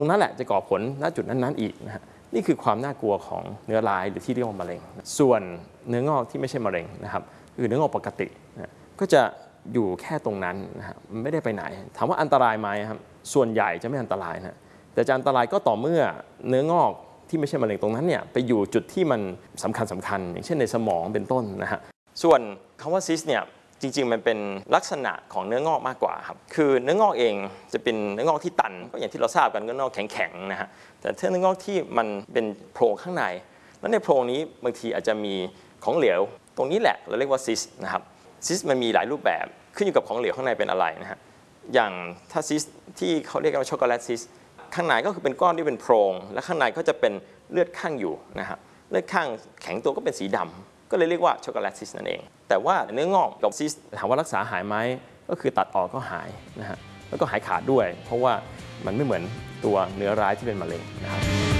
ตรงนั้นแหละจะก่อผลณจุดนั้นๆอีกนะฮะนี่คือความน่ากลัวของเนื้อร้ายหรือที่เรียกว่ามะเร็งส่วนเนื้องอกที่ไม่ใช่มะเร็งนะครับคือเนื้องอกปกตินะก็จะอยู่แค่ตรงนั้นนะฮะไม่ได้ไปไหนถามว่าอันตรายไหมครับส่วนใหญ่จะไม่อันตรายนะแต่จะอันตรายก็ต่อเมื่อเนื้องอกที่ไม่ใช่มะเร็งตรงนั้นเนี่ยไปอยู่จุดที่มันสำคัญอย่างเช่นในสมองเป็นต้นนะฮะส่วนคำว่าซิสเนี่ยจริงๆมันเป็นลักษณะของเนื้องอกมากกว่าครับคือเนื้องอกเองจะเป็นเนื้องอกที่ตันก็อย่างที่เราทราบกันเนื้องอกแข็งๆนะฮะแต่ถ้าเนื้องอกที่มันเป็นโพรงข้างในแล้วในโพรงนี้บางทีอาจจะมีของเหลวตรงนี้แหละเราเรียกว่าซิสนะครับซิสมันมีหลายรูปแบบขึ้นอยู่กับของเหลวข้างในเป็นอะไรนะฮะอย่างถ้าซิสที่เขาเรียกว่าช็อกโกแลตซิสข้างในก็คือเป็นก้อนที่เป็นโพรงและข้างในก็จะเป็นเลือดข้างอยู่นะฮะเลือดข้างแข็งตัวก็เป็นสีดำก็เลยเรียกว่าช็อกโกแลตซิสนั่นเองแต่ว่าเนื้องอกกับซิสถามว่ารักษาหายไหมก็คือตัดออกก็หายนะฮะแล้วก็หายขาดด้วยเพราะว่ามันไม่เหมือนตัวเนื้อร้ายที่เป็นมะเร็งนะครับ